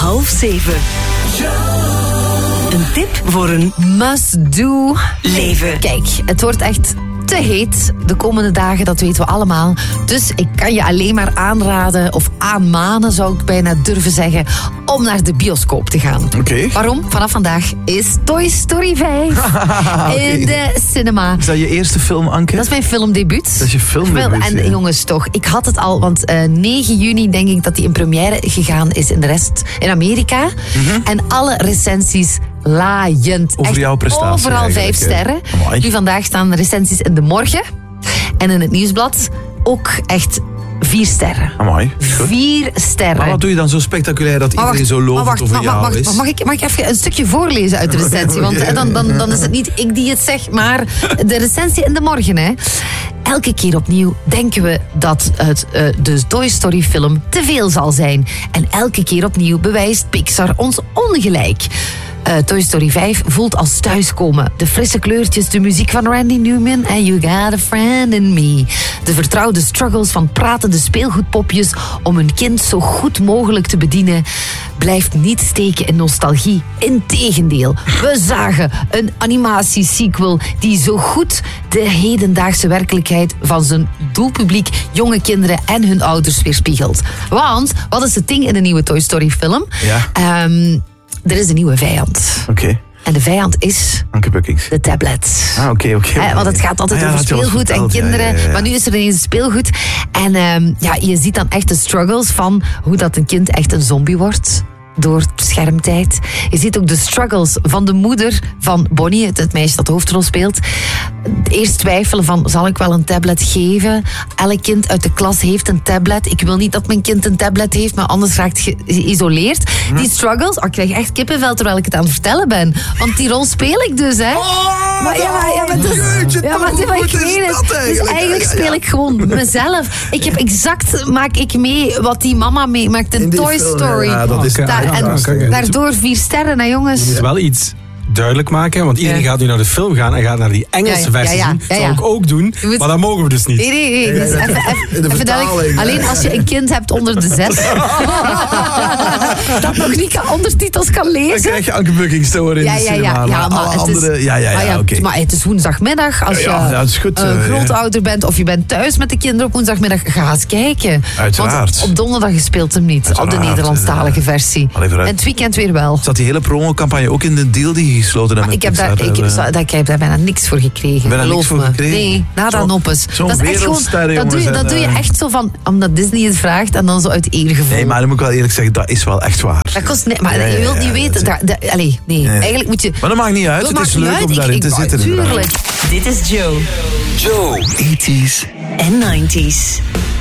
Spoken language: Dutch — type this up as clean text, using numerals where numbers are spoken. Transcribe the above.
6:30. Een tip voor een must-do leven. Kijk, het wordt echt te heet de komende dagen, dat weten we allemaal. Dus ik kan je alleen maar aanraden, of aanmanen zou ik bijna durven zeggen, om naar de bioscoop te gaan. Oké. Waarom? Vanaf vandaag is Toy Story 5 in de cinema. Is dat je eerste film, Anke? Dat is mijn filmdebuut. Dat is je filmdebuut, En ja. jongens, toch, ik had het al, want 9 juni denk ik dat die in première gegaan is in de rest, in Amerika. En alle recensies laaiend. Over Echt jouw prestatie overal 5 eigenlijk, sterren. Amai. Nu vandaag staan recensies in de Morgen. En in het Nieuwsblad ook echt 4 sterren. Amai, is goed. 4 sterren. Maar wat doe je dan zo spectaculair dat iedereen zo lovend over jou is? Mag ik even een stukje voorlezen uit de recensie? Want dan is het niet ik die het zeg, maar de recensie in de Morgen. Hè. Elke keer opnieuw denken we dat de Toy Story film te veel zal zijn. En elke keer opnieuw bewijst Pixar ons ongelijk. Toy Story 5 voelt als thuiskomen. De frisse kleurtjes, de muziek van Randy Newman en You Got a Friend in Me. De vertrouwde struggles van pratende speelgoedpopjes om een kind zo goed mogelijk te bedienen blijft niet steken in nostalgie. Integendeel, we zagen een animatiesequel die zo goed de hedendaagse werkelijkheid van zijn doelpubliek, jonge kinderen en hun ouders weerspiegelt. Want, wat is het ding in de nieuwe Toy Story film? Ja. Er is een nieuwe vijand. Oké. En de vijand is Anke Buckings. de tablet. Oké. Want het gaat altijd over speelgoed en kinderen. Ja. Maar nu is er ineens speelgoed. En je ziet dan echt de struggles van hoe dat een kind echt een zombie wordt. Door schermtijd. Je ziet ook de struggles van de moeder van Bonnie, het meisje dat de hoofdrol speelt. Eerst twijfelen van, zal ik wel een tablet geven? Elk kind uit de klas heeft een tablet. Ik wil niet dat mijn kind een tablet heeft, maar anders raakt geïsoleerd. Die struggles, ik krijg echt kippenvel terwijl ik het aan het vertellen ben. Want die rol speel ik dus, hè. Maar eigenlijk speel ik gewoon mezelf. Maak ik mee wat die mama meemaakt in Toy Story. Ja, dat is Daardoor 4 sterren, hè, jongens. Je moet wel iets duidelijk maken, want iedereen gaat nu naar de film gaan en gaat naar die Engelse versie zien. Dat zou ik ook doen, maar dat mogen we dus niet. Nee. Dus even duidelijk. Alleen als je een kind hebt onder de 6 dat nog niet ondertitels kan lezen. Dan krijg je Anke Buckings te horen in de cinema. Maar het is woensdagmiddag. Als je grootouder bent of je bent thuis met de kinderen op woensdagmiddag, ga eens kijken. Uiteraard. Want op donderdag speelt hem niet, op de Nederlandstalige versie. En het weekend weer wel. Zat die hele promocampagne ook in de deal die gesloten hebben? Ik heb daar bijna niks voor gekregen. Geloof me. Nee, nada noppes. Dat is echt gewoon, dat doe je echt zo van, omdat Disney het vraagt en dan zo uit eergevoel. Nee, maar dan moet ik wel eerlijk zeggen, dat is wel echt waar. Dat kost maar je wilt niet weten. Eigenlijk moet je. Maar dat maakt niet uit. Het is leuk om daarin te zitten. Tuurlijk. Dit is Joe. 80s en 90s.